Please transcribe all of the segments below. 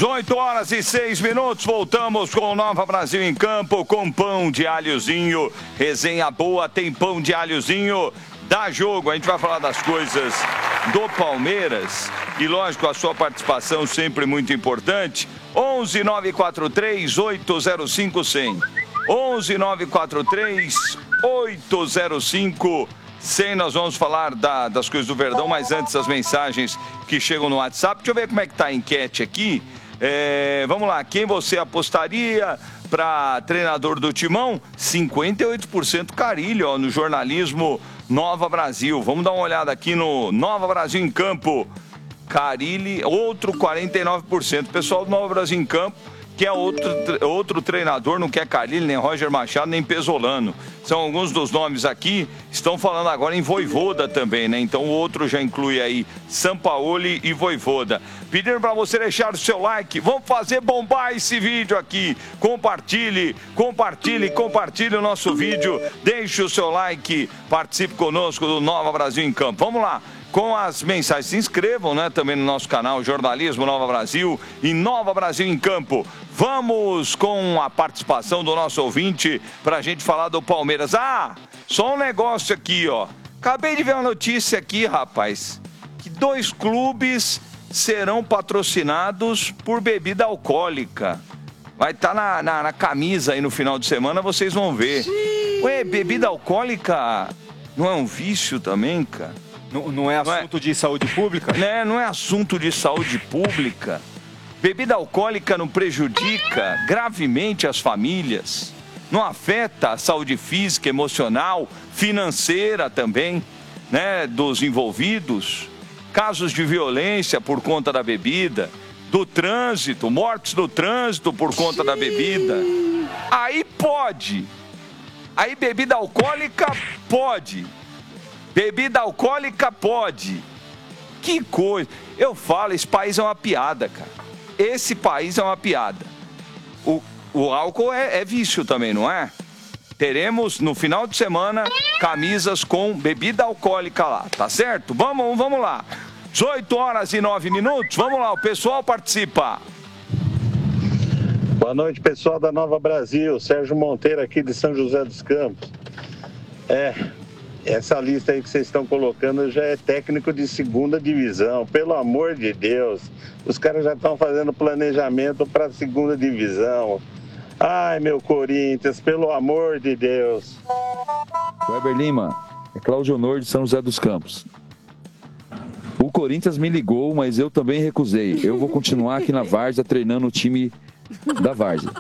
18h06, voltamos com o Nova Brasil em Campo, com pão de alhozinho, resenha boa, tem pão de alhozinho, dá jogo, a gente vai falar das coisas do Palmeiras, e lógico, a sua participação sempre muito importante, 11 943 805 100, 11 943 805 100, nós vamos falar das coisas do Verdão, mas antes as mensagens que chegam no WhatsApp, deixa eu ver como é que tá a enquete aqui. Vamos lá, quem você apostaria para treinador do Timão? 58% Carille, ó, no jornalismo Nova Brasil. Vamos dar uma olhada aqui no Nova Brasil em Campo. Carille, outro 49%. Pessoal do Nova Brasil em Campo quer outro treinador, não quer Carille, nem Roger Machado, nem Pesolano. São alguns dos nomes aqui, estão falando agora em Vojvoda também, né? Então o outro já inclui aí Sampaoli e Vojvoda. Pedindo para você deixar o seu like, vamos fazer bombar esse vídeo aqui. Compartilhe o nosso vídeo, deixe o seu like, participe conosco do Nova Brasil em Campo. Vamos lá. Com as mensagens, se inscrevam, né, também no nosso canal Jornalismo Nova Brasil e Nova Brasil em Campo. Vamos com a participação do nosso ouvinte para a gente falar do Palmeiras. Ah, só um negócio aqui, ó. Acabei de ver uma notícia aqui, rapaz, que 2 clubes serão patrocinados por bebida alcoólica. Vai estar na camisa aí no final de semana, vocês vão ver. Ué, bebida alcoólica não é um vício também, cara? Não é assunto de saúde pública? Não é assunto de saúde pública. Bebida alcoólica não prejudica gravemente as famílias. Não afeta a saúde física, emocional, financeira também, né, dos envolvidos. Casos de violência por conta da bebida, do trânsito, mortes do trânsito por conta da bebida. Aí pode. Aí bebida alcoólica pode. Bebida alcoólica pode. Que coisa. Eu falo, esse país é uma piada, cara. Esse país é uma piada. O álcool é vício também, não é? Teremos no final de semana camisas com bebida alcoólica lá, tá certo? Vamos lá. 18h09, vamos lá, o pessoal participa. Boa noite, pessoal da Nova Brasil. Sérgio Monteiro aqui de São José dos Campos. Essa lista aí que vocês estão colocando já é técnico de 2ª divisão. Pelo amor de Deus, os caras já estão fazendo planejamento para a 2ª divisão. Ai, meu Corinthians, pelo amor de Deus. Weber Lima, é Cláudio Honor de São José dos Campos. O Corinthians me ligou, mas eu também recusei. Eu vou continuar aqui na Várzea treinando o time da Várzea.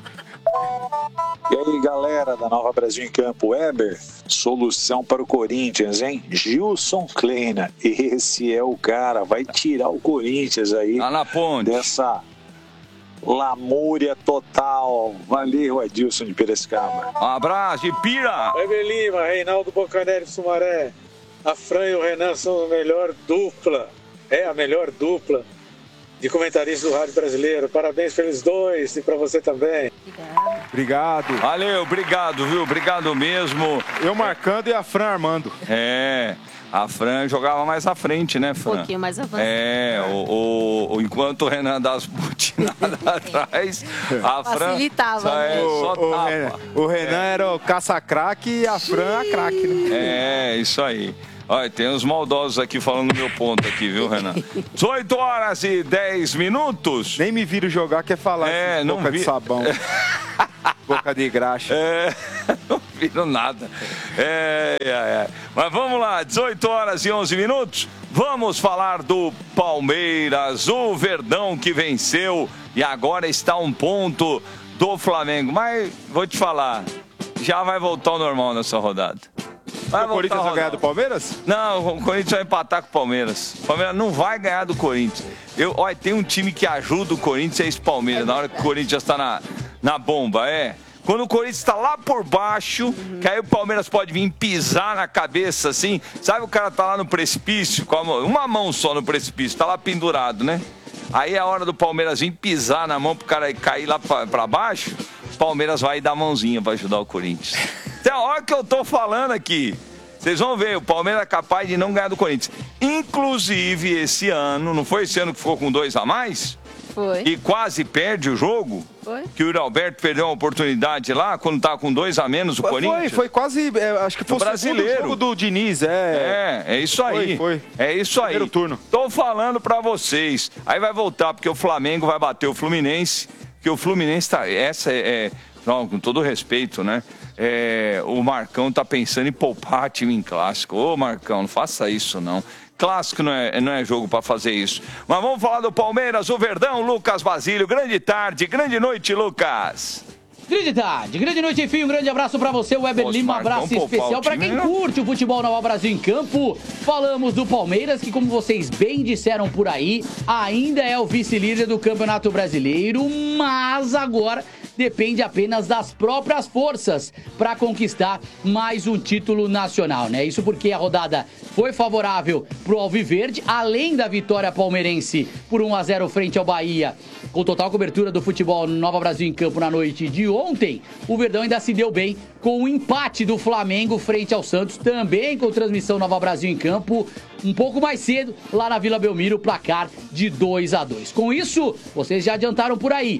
E aí, galera da Nova Brasil em Campo, Weber, solução para o Corinthians, hein? Gilson Kleina, esse é o cara, vai tirar o Corinthians aí lá na ponte dessa lamúria total. Valeu, Adilson de Piracicaba. Um abraço, de Pira. Weber Lima, Reinaldo Bocanelli de Sumaré. A Fran e o Renan são a melhor dupla, a melhor dupla de comentaristas do Rádio Brasileiro. Parabéns pelos dois e para você também. Obrigado. Valeu, obrigado, viu? Obrigado mesmo. Eu marcando e a Fran armando. A Fran jogava mais à frente, né, Fran? Um pouquinho mais avançado. Enquanto o Renan dá as butinadas atrás, a Fran facilitava, né? só tapa. O Renan era o caça-craque e a Fran a craque, né? Isso aí. Olha, tem uns maldosos aqui falando do meu ponto aqui, viu, Renan? 18h10. Nem me viro jogar, quer falar não boca de sabão. Boca de graxa. Não viram nada. Mas vamos lá, 18h11. Vamos falar do Palmeiras, o Verdão que venceu e agora está a 1 ponto do Flamengo. Mas vou te falar, já vai voltar ao normal nessa rodada. O Corinthians vai ganhar do Palmeiras? Não, o Corinthians vai empatar com o Palmeiras. O Palmeiras não vai ganhar do Corinthians. Olha, tem um time que ajuda o Corinthians, é esse Palmeiras, na hora que o Corinthians está na bomba, Quando o Corinthians está lá por baixo, que aí o Palmeiras pode vir pisar na cabeça, assim. Sabe, o cara tá lá no precipício, com uma mão só no precipício, tá lá pendurado, né? Aí é a hora do Palmeiras vir pisar na mão pro cara cair lá pra baixo, o Palmeiras vai dar a mãozinha pra ajudar o Corinthians. Então, olha o que eu tô falando aqui. Vocês vão ver, o Palmeiras é capaz de não ganhar do Corinthians. Inclusive, esse ano, não foi esse ano que ficou com 2 a mais? Foi. E quase perde o jogo. Foi. Que o Alberto perdeu uma oportunidade lá, quando estava com 2 a menos o Corinthians. Foi quase, acho que foi o brasileiro. segundo jogo do Diniz. É isso aí. Foi. É isso aí. Primeiro turno. Tô falando pra vocês. Aí vai voltar, porque o Flamengo vai bater o Fluminense, que o Fluminense tá... Não, com todo respeito, né? O Marcão tá pensando em poupar time em clássico. Ô, Marcão, não faça isso, não. Clássico não é jogo para fazer isso. Mas vamos falar do Palmeiras, o Verdão, Lucas Basílio. Grande tarde, grande noite, Lucas. Grande tarde, grande noite, enfim, um grande abraço pra você, Weber Lima, um abraço especial pra quem curte o futebol Nova Brasil em Campo. Falamos do Palmeiras, que como vocês bem disseram por aí, ainda é o vice-líder do Campeonato Brasileiro, mas agora depende apenas das próprias forças para conquistar mais um título nacional, né? Isso porque a rodada foi favorável pro Alviverde, além da vitória palmeirense por 1-0 frente ao Bahia, com total cobertura do futebol Nova Brasil em Campo na noite de ontem, o Verdão ainda se deu bem com o empate do Flamengo frente ao Santos, também com transmissão Nova Brasil em Campo, um pouco mais cedo, lá na Vila Belmiro, placar de 2-2. Com isso, vocês já adiantaram por aí,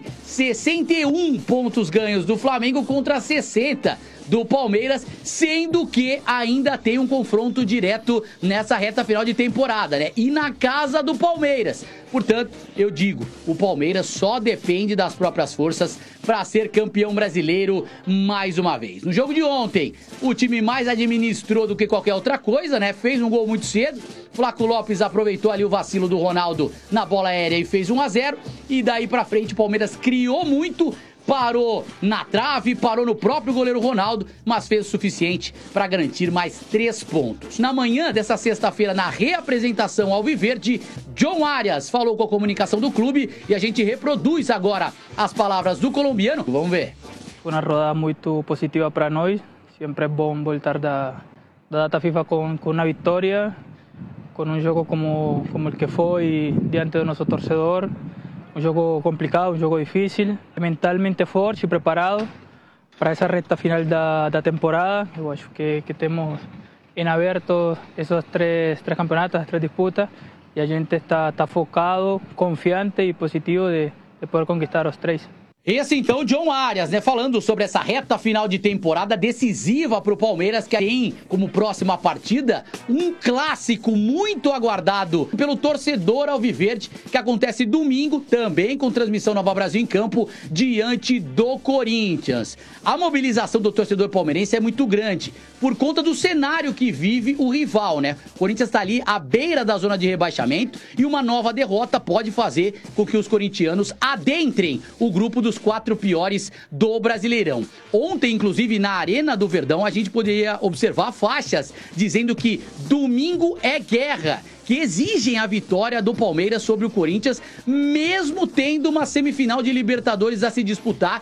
61 pontos ganhos do Flamengo contra 60 do Palmeiras, sendo que ainda tem um confronto direto nessa reta final de temporada, né? E na casa do Palmeiras. Portanto, eu digo, o Palmeiras só depende das próprias forças para ser campeão brasileiro mais uma vez. No jogo de ontem, o time mais administrou do que qualquer outra coisa, né? Fez um gol muito cedo. Flaco Lopes aproveitou ali o vacilo do Ronaldo na bola aérea e fez 1-0. E daí pra frente, o Palmeiras criou muito, parou na trave, parou no próprio goleiro Ronaldo, mas fez o suficiente para garantir mais 3 pontos. Na manhã dessa sexta-feira, na reapresentação ao Alviverde, John Arias falou com a comunicação do clube e a gente reproduz agora as palavras do colombiano. Vamos ver. Foi uma rodada muito positiva para nós. Sempre é bom voltar da data FIFA com uma vitória, com um jogo como o que foi diante do nosso torcedor. Um jogo complicado, um jogo difícil, mentalmente forte e preparado para essa reta final da temporada. Eu acho que temos em aberto esses três campeonatos, as 3 disputas, e a gente está focado, confiante e positivo de poder conquistar os 3. Esse então, John Arias, né, falando sobre essa reta final de temporada decisiva para o Palmeiras, que tem como próxima partida um clássico muito aguardado pelo torcedor alviverde, que acontece domingo, também com transmissão Nova Brasil em Campo, diante do Corinthians. A mobilização do torcedor palmeirense é muito grande, por conta do cenário que vive o rival, né? O Corinthians está ali à beira da zona de rebaixamento e uma nova derrota pode fazer com que os corintianos adentrem o grupo dos 4 piores do Brasileirão. Ontem, inclusive, na Arena do Verdão, a gente poderia observar faixas dizendo que domingo é guerra, que exigem a vitória do Palmeiras sobre o Corinthians, mesmo tendo uma semifinal de Libertadores a se disputar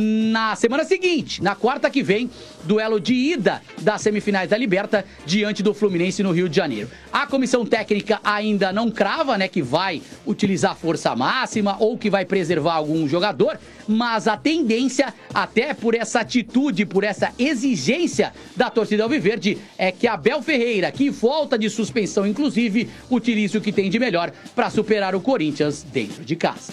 na semana seguinte, na quarta que vem, duelo de ida das semifinais da Liberta diante do Fluminense no Rio de Janeiro. A comissão técnica ainda não crava, né, que vai utilizar força máxima ou que vai preservar algum jogador, mas a tendência, até por essa atitude, por essa exigência da torcida alviverde, é que Abel Ferreira, que volta de suspensão inclusive, utilize o que tem de melhor para superar o Corinthians dentro de casa.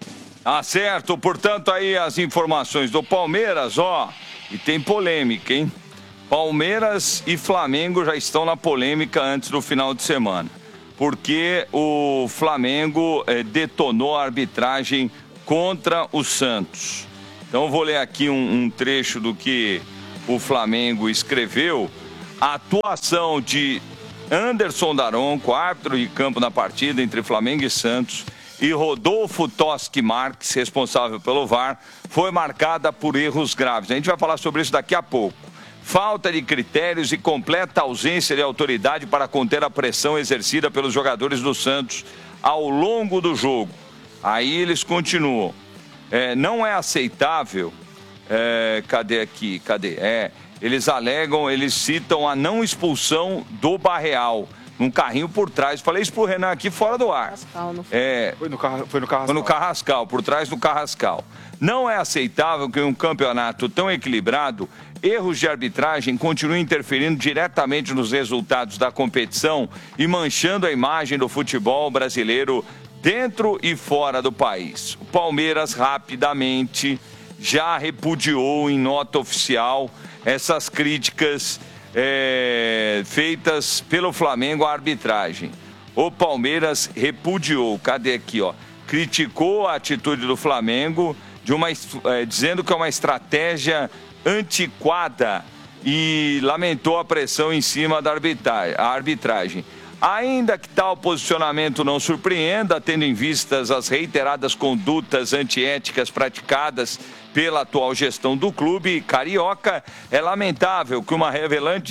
Ah, certo. Portanto, aí as informações do Palmeiras, ó, e tem polêmica, hein? Palmeiras e Flamengo já estão na polêmica antes do final de semana, porque o Flamengo detonou a arbitragem contra o Santos. Então, eu vou ler aqui um trecho do que o Flamengo escreveu. A atuação de Anderson Daronco, árbitro de campo na partida entre Flamengo e Santos, e Rodolfo Toschi Marques, responsável pelo VAR, foi marcada por erros graves. A gente vai falar sobre isso daqui a pouco. Falta de critérios e completa ausência de autoridade para conter a pressão exercida pelos jogadores do Santos ao longo do jogo. Aí eles continuam. Não é aceitável... Eles alegam, eles citam a não expulsão do Barreal, num carrinho por trás. Falei isso pro Renan aqui fora do ar. Foi no Carrascal. Foi no Carrascal, por trás do Carrascal. Não é aceitável que em um campeonato tão equilibrado, erros de arbitragem continuem interferindo diretamente nos resultados da competição e manchando a imagem do futebol brasileiro dentro e fora do país. O Palmeiras rapidamente já repudiou em nota oficial essas críticas feitas pelo Flamengo à arbitragem. O Palmeiras repudiou, cadê aqui, ó? Criticou a atitude do Flamengo dizendo que é uma estratégia antiquada e lamentou a pressão em cima da arbitragem. Ainda que tal posicionamento não surpreenda, tendo em vistas as reiteradas condutas antiéticas praticadas pela atual gestão do clube carioca, é lamentável que uma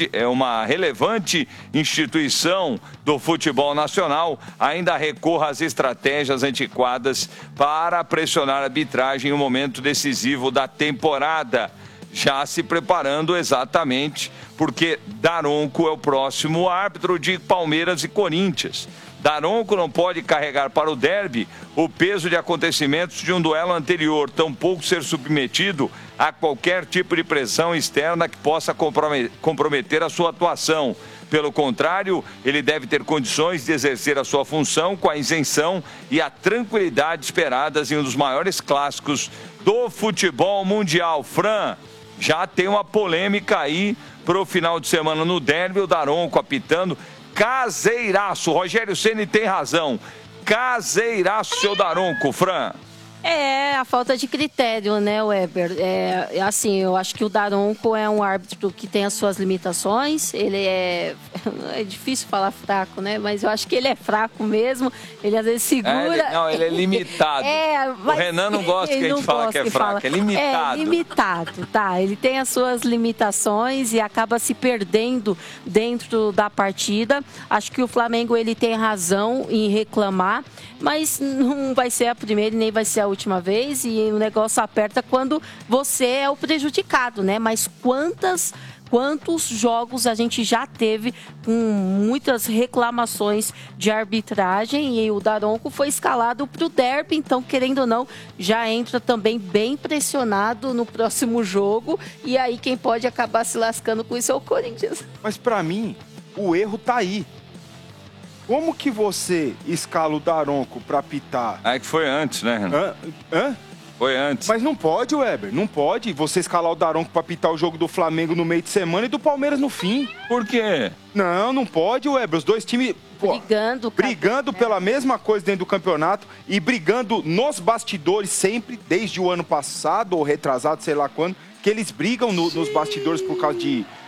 relevante instituição do futebol nacional ainda recorra às estratégias antiquadas para pressionar a arbitragem em um momento decisivo da temporada, já se preparando exatamente porque Daronco é o próximo árbitro de Palmeiras e Corinthians. Daronco não pode carregar para o derby o peso de acontecimentos de um duelo anterior, tampouco ser submetido a qualquer tipo de pressão externa que possa comprometer a sua atuação. Pelo contrário, ele deve ter condições de exercer a sua função com a isenção e a tranquilidade esperadas em um dos maiores clássicos do futebol mundial. Fran, já tem uma polêmica aí pro final de semana no derby, o Daronco apitando. Caseiraço, Rogério Ceni tem razão. Caseiraço, seu Daronco, Fran. É, a falta de critério, né, Weber? Assim, eu acho que o Daronco é um árbitro que tem as suas limitações. Ele é difícil falar fraco, né? Mas eu acho que ele é fraco mesmo. Ele às vezes segura. Ele é limitado. O Renan não gosta que a gente fala que é fraco. É limitado. É limitado, tá? Ele tem as suas limitações e acaba se perdendo dentro da partida. Acho que o Flamengo ele tem razão em reclamar, mas não vai ser a primeira e nem vai ser a última vez, e o negócio aperta quando você é o prejudicado, né? Mas quantos jogos a gente já teve com muitas reclamações de arbitragem, e o Daronco foi escalado para o derby, então, querendo ou não, já entra também bem pressionado no próximo jogo, e aí quem pode acabar se lascando com isso é o Corinthians. Mas para mim, o erro tá aí. Como que você escala o Daronco pra apitar? É que foi antes, né, Renan? Hã? Foi antes. Mas não pode, Weber. Não pode você escalar o Daronco pra apitar o jogo do Flamengo no meio de semana e do Palmeiras no fim. Por quê? Não pode, Weber. Os dois times brigando pela mesma coisa dentro do campeonato e brigando nos bastidores sempre, desde o ano passado ou retrasado, sei lá quando, que eles brigam nos bastidores por causa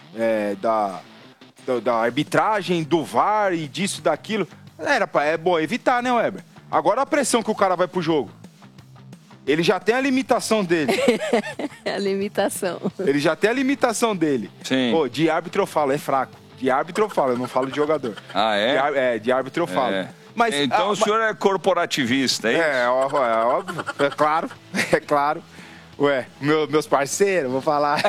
da arbitragem, do VAR e disso, daquilo. É bom evitar, né, Weber? Agora a pressão que o cara vai pro jogo. Ele já tem a limitação dele. A limitação. Ele já tem a limitação dele. Sim. Pô, de árbitro eu falo, é fraco. De árbitro eu falo, eu não falo de jogador. Ah, é? De árbitro eu falo. Mas, então o senhor é corporativista, é isso? É óbvio, é claro. Ué, meus parceiros, vou falar.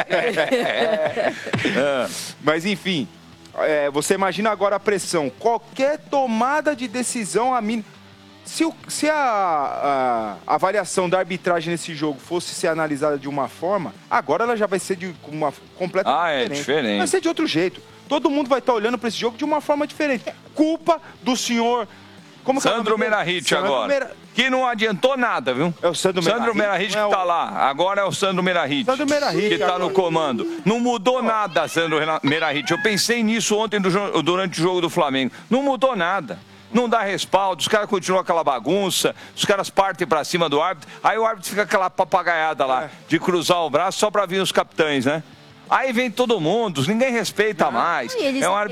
Mas enfim... você imagina agora a pressão. Qualquer tomada de decisão, se a avaliação da arbitragem nesse jogo fosse ser analisada de uma forma, agora ela já vai ser de uma completamente diferente. Vai ser de outro jeito. Todo mundo vai estar olhando para esse jogo de uma forma diferente. Culpa do senhor... Sandro Meirahit agora. Que não adiantou nada, viu? É o Sandro Meirahit que tá lá. Agora é o Sandro Meirahit. Que tá no comando. Não mudou nada, Sandro Meirahit. Eu pensei nisso ontem durante o jogo do Flamengo. Não mudou nada. Não dá respaldo, os caras continuam aquela bagunça, os caras partem pra cima do árbitro, aí o árbitro fica aquela papagaiada lá, de cruzar o braço só pra vir os capitães, né? Aí vem todo mundo, ninguém respeita mais. É um árbitro